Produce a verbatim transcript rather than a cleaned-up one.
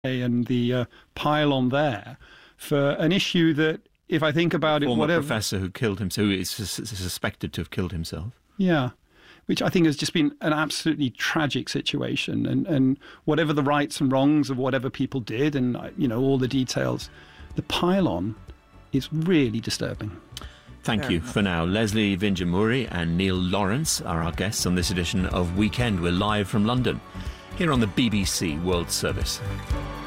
and the uh, pile-on there for an issue that, if I think about it, former whatever professor who killed himself, who is sus- suspected to have killed himself. Yeah, which I think has just been an absolutely tragic situation, and, and whatever the rights and wrongs of whatever people did, and you know all the details, the pile-on is really disturbing. Thank you for now. Leslie Vinjamuri and Neil Lawrence are our guests on this edition of Weekend. We're live from London, here on the B B C World Service.